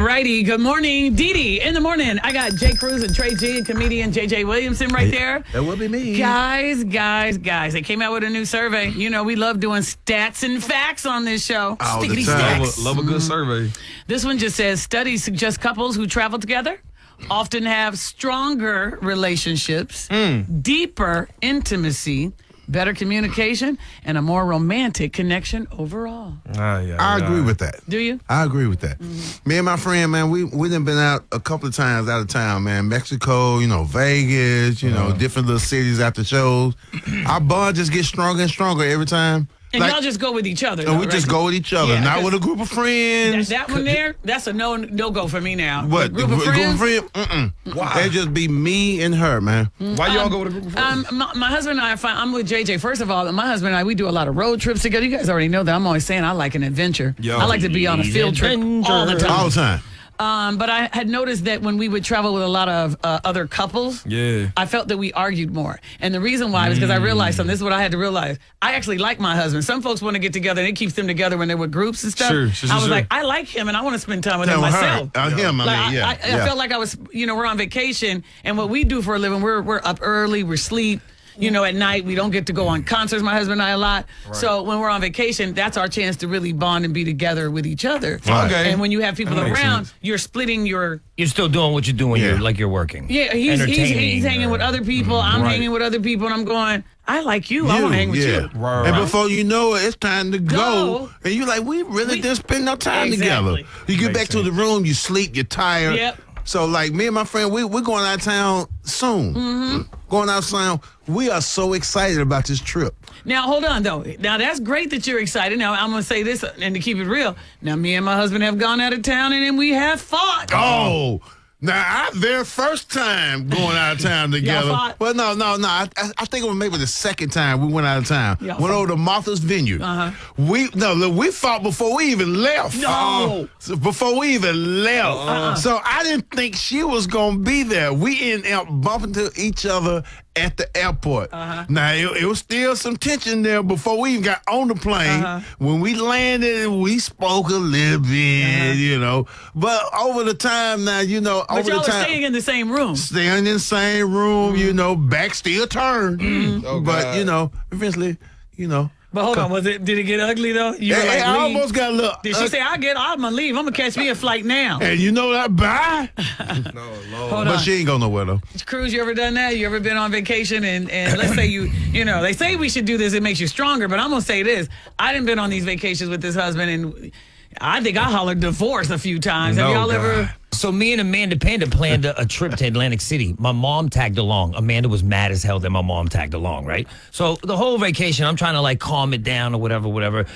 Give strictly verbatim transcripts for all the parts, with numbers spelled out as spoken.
righty. Good morning, Dee Dee. In the morning, I got Jay Cruz and Trey G and comedian J J Williamson right there. That will be me. Guys, guys, guys. They came out with a new survey. You know, we love doing stats and facts on this show. All the Stickity time. stacks. Love a, love a good survey. This one just says, studies suggest couples who travel together often have stronger relationships, mm. deeper intimacy, better communication, and a more romantic connection overall. Ah, yeah, I yeah. agree with that. Do you? I agree with that. Mm-hmm. Me and my friend, man, we we done been out a couple of times out of town, man. Mexico, you know, Vegas, you uh-huh. know, different little cities after shows. Our bond just gets stronger and stronger every time. And like, y'all just go with each other. And though, we right? just go with each other, Yeah, not with a group of friends. That, that one there, that's a no no go for me now. What? Group the, of friends? Group of friends? Mm-mm. Wow. It'd just be me and her, man. Why y'all go with a group of friends? Um, my, my husband and I, are fine. I'm with J J. First of all, my husband and I, we do a lot of road trips together. You guys already know that. I'm always saying I like an adventure. Yo. I like to be on a field trip all the time. All the time. Um, but I had noticed that when we would travel with a lot of uh, other couples, Yeah. I felt that we argued more. And the reason why was because I realized something. This is what I had to realize. I actually like my husband. Some folks want to get together and it keeps them together when they're with groups and stuff. Sure, sure, I was sure. like, I like him and I want to spend time with Tell him her. myself. Uh, him, I Like, mean, yeah. I, I, yeah. I felt like I was, you know, we're on vacation and what we do for a living, we're we're up early, we're sleep. You know, at night, we don't get to go on concerts, my husband and I, a lot. Right. So when we're on vacation, that's our chance to really bond and be together with each other. Right. Okay. And when you have people That makes around, sense. you're splitting your... You're still doing what you're doing. Yeah. You're like you're working. Yeah, he's, he's, Entertaining he's hanging or- with other people. I'm Right. hanging with other people. And I'm going, I like you. I want to hang with yeah. you. Right, And right. before you know it, it's time to go. Go. And you're like, we really We- didn't spend no time Exactly. together. You get Makes back to sense. the room, you sleep, you're tired. Yep. So, like, me and my friend, we, we're going out of town soon. Mm-hmm. Going out of town. We are so excited about this trip. Now, hold on, though. Now, that's great that you're excited. Now, I'm going to say this, and to keep it real. Now, me and my husband have gone out of town, and then we have fought. Oh. Now, I, their first time going out of town together. fought? Well, no, no, no. I, I, I think it was maybe the second time we went out of town. Y'all Went fought? over to Martha's Vineyard. Uh-huh. We no, look, we fought before we even left. No. Uh-uh. So before we even left. Uh-uh. So I didn't think she was gonna be there. We ended up bumping to each other at the airport. Uh-huh. Now it, it was still some tension there before we even got on the plane. Uh-huh. When we landed, we spoke a little bit, Uh-huh. you know. But over the time now, you know, But over y'all the are time. staying in the same room. Staying in the same room, you know, back still turned. Oh, but, God. you know, eventually, you know. But hold on, was it? Did it get ugly, though? You were Hey, like, hey, I leave. almost got a little. Did she uh, say, I'll get, I'm going to leave. I'm going to catch me a flight now. And you know that, bye. No, Lord. Hold But on. she ain't go nowhere, though. Cruz, you ever done that? You ever been on vacation and, and let's say you, you know, they say we should do this, it makes you stronger, but I'm going to say this. I didn't been on these vacations with this husband and I think I hollered divorce a few times. Have No, y'all God. ever? So me and Amanda Panda planned a, a trip to Atlantic City. My mom tagged along. Amanda was mad as hell that my mom tagged along, right? So the whole vacation, I'm trying to like calm it down or whatever, whatever.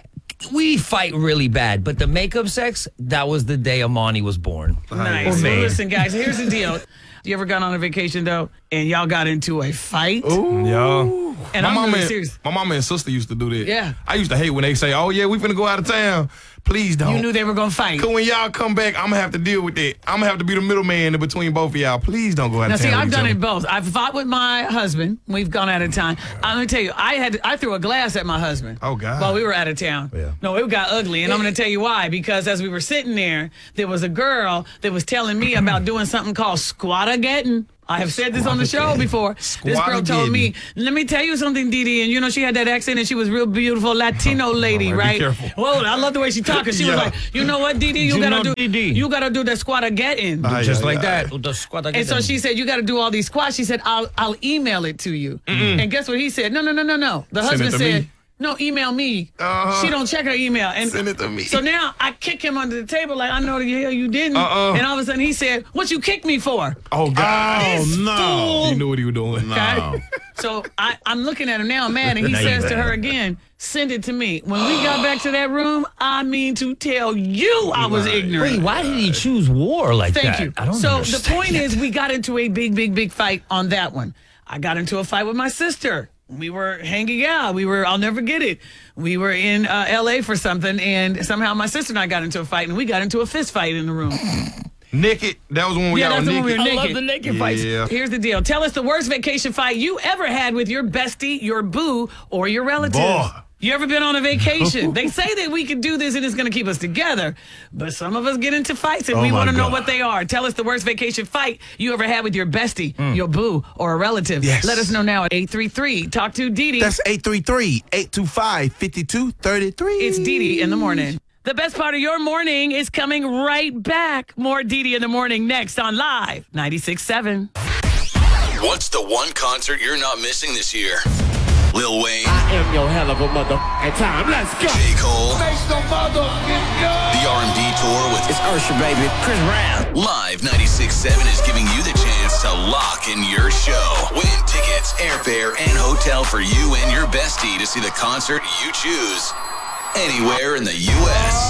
We fight really bad, but the makeup sex, that was the day Amani was born. Nice. Or Well, made. listen, guys, here's the deal. You ever gone on a vacation, though, and y'all got into a fight? Yeah. And my I'm mama really and, serious. My mama and sister used to do that. Yeah. I used to hate when they say, oh, yeah, we finna go out of town. Please don't. You knew they were going to fight. Because when y'all come back, I'm going to have to deal with that. I'm going to have to be the middleman in between both of y'all. Please don't go out Now, of see, town. I've with done each it other. both. I've fought with my husband. We've gone out of town. I'm going to tell you, I had I threw a glass at my husband. Oh, God. While we were out of town. Yeah. No, it got ugly, and I'm going to tell you why. Because as we were sitting there, there was a girl that was telling me about doing something called squattagetting. I have said this on the show before. This girl told me, let me tell you something, Dee Dee. And you know, she had that accent and she was real beautiful Latino lady, All right, right? be careful. Whoa, I love the way she talked. Cause she was Yeah. like, you know what, Dee Dee, you, You gotta know do Dee Dee. you gotta do the squattagetting. Ah, Just yeah, like yeah. that. The squad And so she said, you got to do all these squats. She said, I'll I'll email it to you. And guess what he said? No, no, no, no, no. The Send it husband to said, me. no, email me. Uh-huh. She don't check her email. And Send it to me. So now I kick him under the table like, I know the hell you didn't. Uh-uh. And all of a sudden he said, what you kicked me for? Oh, God. Oh, This no. fool. You knew what he was doing. Okay? So I, I'm looking at him now, mad, and he Now you says to mad. her again, send it to me. When we got back to that room, I mean to tell you I was ignorant. Wait, why did he choose war like Thank that? you. I don't so understand. the point is, we got into a big, big, big fight on that one. I got into a fight with my sister. We were hanging out. We were, I'll never get it. We were in uh, L A for something, and somehow my sister and I got into a fight, and we got into a fist fight in the room. Naked. That was when we Yeah, got that's the one we naked. were I love naked. the naked fights. Yeah. Here's the deal. Tell us the worst vacation fight you ever had with your bestie, your boo, or your relative. Boy. You ever been on a vacation? They say that we can do this and it's going to keep us together, but some of us get into fights and Oh we my want to know God. what they are. Tell us the worst vacation fight you ever had with your bestie, your boo, or a relative. Yes. Let us know now at eight three three. Talk to Dee Dee. That's eight three three, eight two five, five two three three. It's Dee Dee in the morning. The best part of your morning is coming right back. More Dee Dee in the morning next on Live ninety-six point seven. What's the one concert you're not missing this year? Lil Wayne, I am your hell of a motherfucking time. Let's go. J. Cole, Make some motherfucking noise. the R and B tour with It's Usher, baby. Chris Brown. Live ninety-six point seven is giving you the chance to lock in your show. Win tickets, airfare, and hotel for you and your bestie to see the concert you choose anywhere in the U S